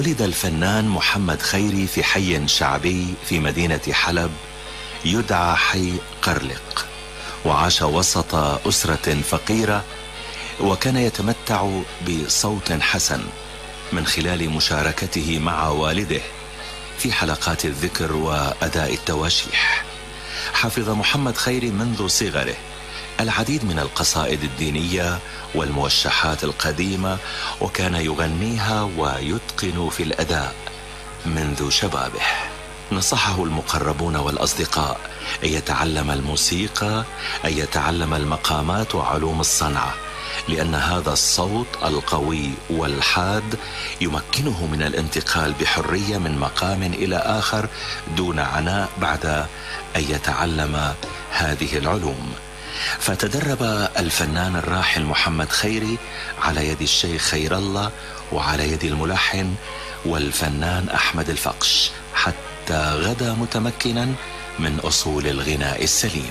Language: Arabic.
ولد الفنان محمد خيري في حي شعبي في مدينة حلب يدعى حي قرلق، وعاش وسط أسرة فقيرة، وكان يتمتع بصوت حسن من خلال مشاركته مع والده في حلقات الذكر وأداء التواشيح. حفظ محمد خيري منذ صغره العديد من القصائد الدينية والموشحات القديمة، وكان يغنيها ويتقن في الأداء منذ شبابه. نصحه المقربون والأصدقاء أن يتعلم الموسيقى، أن يتعلم المقامات وعلوم الصنعة، لأن هذا الصوت القوي والحاد يمكنه من الانتقال بحرية من مقام إلى آخر دون عناء بعد أن يتعلم هذه العلوم. فتدرب الفنان الراحل محمد خيري على يد الشيخ خير الله وعلى يد الملحن والفنان أحمد الفقش، حتى غدا متمكنا من أصول الغناء السليم.